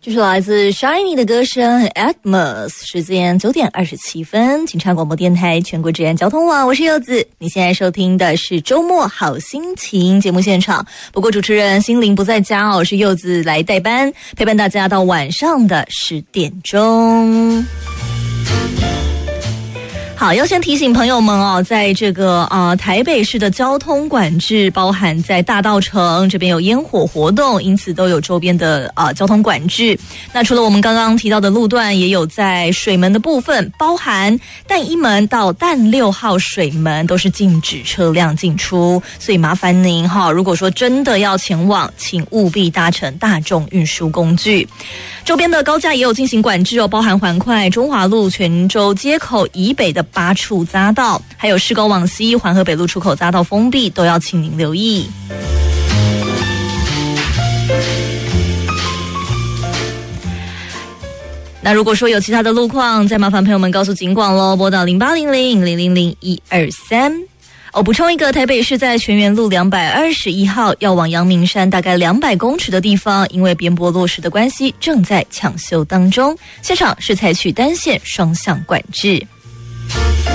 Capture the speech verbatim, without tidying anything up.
这是来自 Shiny 的歌声 Atmos， 时间九点二十七分，警察广播电台全国治安交通网，我是柚子。你现在收听的是周末好心情节目现场，不过主持人心灵不在家哦，是柚子来代班，陪伴大家到晚上的十点钟。好，要先提醒朋友们哦，在这个呃台北市的交通管制，包含在大稻埕这边有烟火活动，因此都有周边的呃交通管制。那除了我们刚刚提到的路段，也有在水门的部分，包含淡一门到淡六号水门都是禁止车辆进出，所以麻烦您哈，如果说真的要前往，请务必搭乘大众运输工具。周边的高架也有进行管制哦，包含环快、中华路、泉州街口以北的八处匝道，还有市高往西、环河北路出口匝道封闭，都要请您留意。那如果说有其他的路况，再麻烦朋友们告诉警广咯，拨到零八零零零零零一二三。哦，补充一个，台北市在泉源路两百二十一号要往阳明山大概两百公尺的地方，因为边坡落石的关系，正在抢修当中。现场是采取单线双向管制。